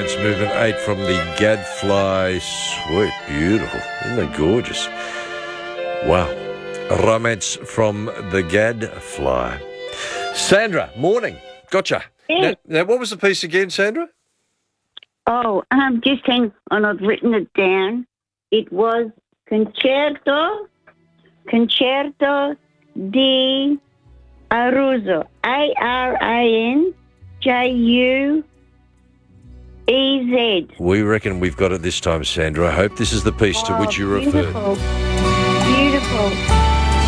Romance Movement 8 from the Gadfly Suite. Beautiful. Isn't that gorgeous? Wow. Romance from the Gadfly. Sandra, morning. Gotcha. Yeah. Now, what was the piece again, Sandra? Oh, just hang on. I've written it down. It was Concerto di Aruzo. Arinjuez. We reckon we've got it this time, Sandra. I hope this is the piece to which you referred. Beautiful.